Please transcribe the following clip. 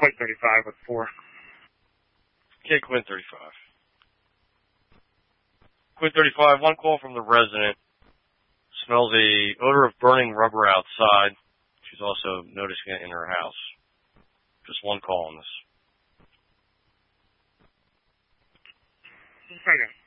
Quint 35 with 4. Okay, Quint 35. Quint 35, one call from the resident. Smells a odor of burning rubber outside. She's also noticing it in her house. Just one call on this. Okay.